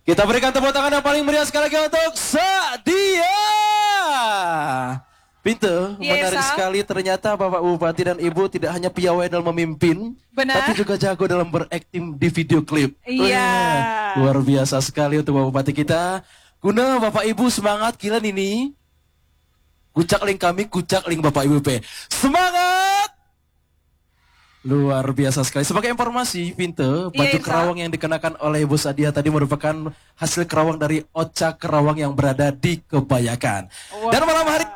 Kita berikan tepuk tangan yang paling meriah sekali lagi untuk Sadia. Pintu, menarik sekali ternyata Bapak Bupati dan Ibu tidak hanya piawai dalam memimpin, tapi juga jago dalam berakting di video klip. Iya. Luar biasa sekali untuk Bapak Bupati kita. Guna Bapak Ibu semangat kilan ini. Kucak link kami, kucak link Bapak Ibu P. Semangat! Luar biasa sekali. Sebagai informasi, Pinte, baju kerawang yang dikenakan oleh Ibu Sadia tadi merupakan hasil kerawang dari Ocha Kerawang yang berada di Kebayakan. Wow. Dan malam hari...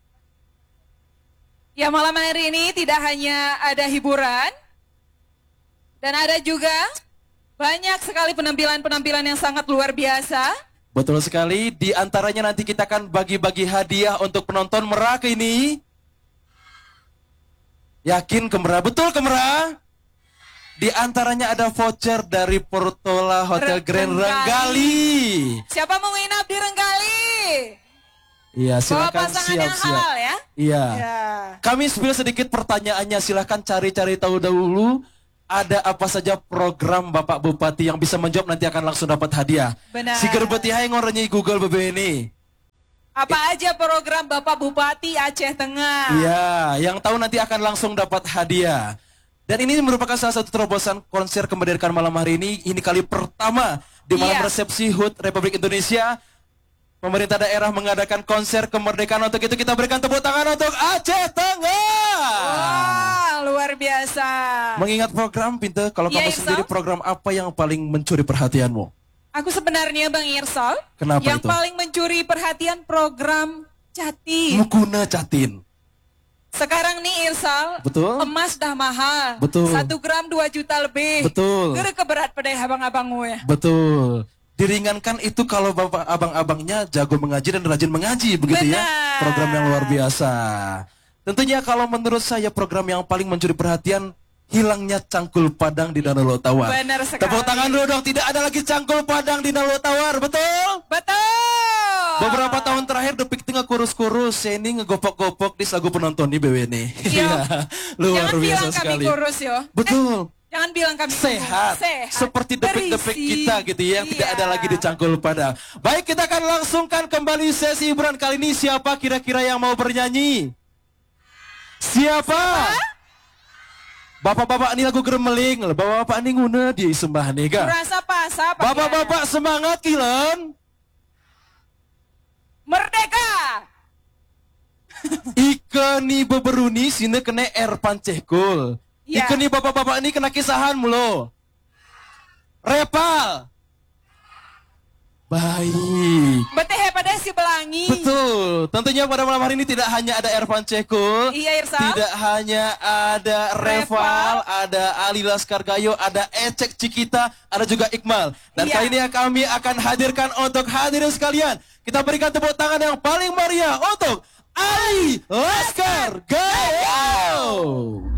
Ya, malam hari ini tidak hanya ada hiburan, dan ada juga banyak sekali penampilan-penampilan yang sangat luar biasa. Betul sekali, di antaranya nanti kita akan bagi-bagi hadiah untuk penonton merak ini. Yakin Kemera? Betul Kemera? Di antaranya ada voucher dari Portola Hotel Grand Renggali. Siapa mau nginap di Renggali? Iya, silakan siap-siap. Halal, ya? Iya. Kami spill sedikit pertanyaannya, silahkan cari-cari tahu dahulu. Ada apa saja program Bapak Bupati yang bisa menjawab nanti akan langsung dapat hadiah. Benar. Si gerbeti hai ngorenyi Google BB ini. Apa aja program Bapak Bupati Aceh Tengah? Iya, yang tahu nanti akan langsung dapat hadiah. Dan ini merupakan salah satu terobosan konser kemerdekaan malam hari ini. Ini kali pertama di malam resepsi HUT Republik Indonesia. Pemerintah daerah mengadakan konser kemerdekaan. Untuk itu kita berikan tepuk tangan untuk Aceh Tengah. Wah, luar biasa. Mengingat program, Pinte, kalau kamu sendiri program apa yang paling mencuri perhatianmu? Aku sebenarnya Bang Irsal, kenapa yang itu? paling mencuri perhatian program Jatim. Mukuna Jatim. Sekarang nih Irsal, betul? Emas dah mahal. Betul. 1 gram 2 juta lebih. Betul. Gede keberat pada abang-abang gue. Betul. Diringankan itu kalau bapak abang-abangnya jago mengaji dan rajin mengaji, begitu ya? Program yang luar biasa. Tentunya kalau menurut saya program yang paling mencuri perhatian, hilangnya Cangkul Padang di Danau Tawar. Benar sekali. Tepuk tangan dulu dong, tidak ada lagi Cangkul Padang di Danau Tawar, betul? Betul. Beberapa tahun terakhir Depik tengah kurus-kurus, ini ngegopok-gopok di lagu penonton di BWN. Iya. Luar jangan biasa bilang sekali. Kami kurus yo. Betul. Jangan bilang kami sehat. Seperti Depik-Depik kita gitu ya, tidak ada lagi di Cangkul Padang. Baik, kita akan langsungkan kembali sesi hiburan kali ini. Siapa kira-kira yang mau bernyanyi? Siapa? Bapak-bapak ini lagu geremeling, bapak-bapak ini nguna dia sembah nega. Rasa pasa. Bapak-bapak semangat kilan. Merdeka. Ikeni beberuni sini kena air pancehkul. Ikeni bapak-bapak ini kena kisahan mulu. Repal. Baik. Beteh pada si Belangi. Betul. Tentunya pada malam hari ini tidak hanya ada Ervan Ceko. Iya, Irsal. Tidak hanya ada Reval, ada Ali Laskar Gayo, ada Ecek Cikita, ada juga Iqmal. Dan kali ini kami akan hadirkan untuk hadirin sekalian. Kita berikan tepuk tangan yang paling meriah untuk Ali Laskar Gayo.